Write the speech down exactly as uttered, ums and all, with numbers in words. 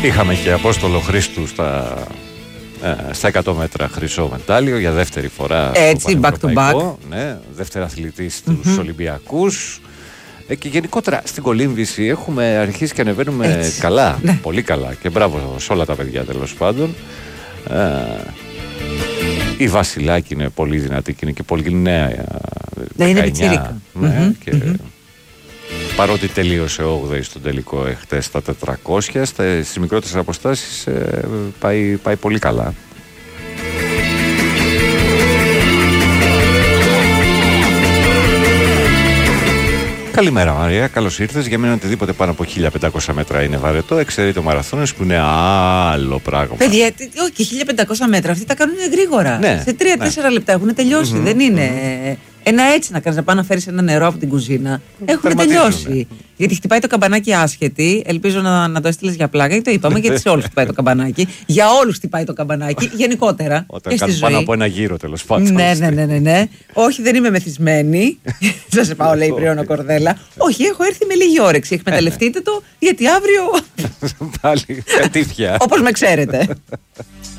Είχαμε και Απόστολο Χρήστου στα, ε, στα εκατό μέτρα χρυσό μετάλλιο για δεύτερη φορά. Έτσι, back to back. Ναι, δεύτερη αθλητή στους mm-hmm. Ολυμπιακούς. Ε, και γενικότερα στην κολύμβηση έχουμε αρχίσει και ανεβαίνουμε έτσι. Καλά, ναι. Πολύ καλά. Και μπράβο σε όλα τα παιδιά τέλος πάντων. Ε, η Βασιλάκη είναι πολύ δυνατή και είναι και πολύ νέα. Ναι, είναι πιτσιρίκα. Ναι, mm-hmm. και mm-hmm. παρότι τελείωσε όγδοη στον τελικό εχθές στα τετρακόσια, στις μικρότερες αποστάσεις ε, πάει, πάει πολύ καλά. Καλημέρα Μαρία, καλώς ήρθες. Για μένα οτιδήποτε πάνω από χίλια πεντακόσια μέτρα είναι βαρετό. Εξαιρείται ο μαραθώνιος που είναι άλλο πράγμα. Παιδιά, όχι και χίλια πεντακόσια μέτρα, αυτοί τα κάνουν γρήγορα. Ναι, σε τρία τέσσερα ναι. λεπτά έχουν τελειώσει. Mm-hmm. Δεν είναι. Mm-hmm. Ένα έτσι να κάνεις, να πάνε να φέρεις ένα νερό από την κουζίνα. Έχουν τελειώσει. Γιατί χτυπάει το καμπανάκι άσχετη. Ελπίζω να, να το έστειλες για πλάκα. Γιατί το είπαμε, γιατί σε όλους χτυπάει το καμπανάκι. Για όλους χτυπάει το καμπανάκι, γενικότερα. Όταν κάνεις πάνω από ένα γύρο, τέλος πάντων. Ναι, ναι, ναι, ναι, ναι. Όχι, δεν είμαι μεθυσμένη. Σας σε πάω, λέει πριν ο Κορδέλα. Όχι, έχω έρθει με λίγη όρεξη. Εκμεταλλευτείτε το, γιατί αύριο. Πάλι κατήφια. Όπως με ξέρετε.